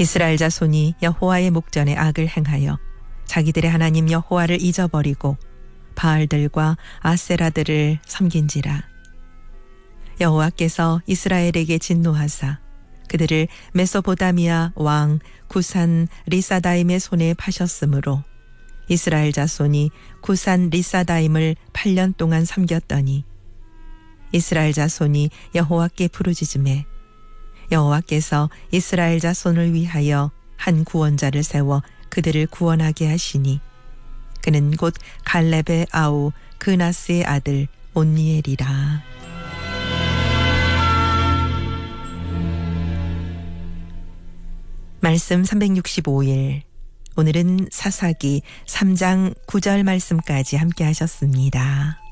이스라엘 자손이 여호와의 목전에 악을 행하여 자기들의 하나님 여호와를 잊어버리고 바알들과 아세라들을 섬긴지라. 여호와께서 이스라엘에게 진노하사 그들을 메소포타미아 왕 구산 리사다임의 손에 파셨으므로 이스라엘 자손이 구산 리사다임을 8년 동안 섬겼더니 이스라엘 자손이 여호와께 부르짖음에 여호와께서 이스라엘 자손을 위하여 한 구원자를 세워 그들을 구원하게 하시니 그는 곧 갈렙의 아우 그나스의 아들 온니엘이라. 말씀 365일. 오늘은 사사기 3장 9절 말씀까지 함께 하셨습니다.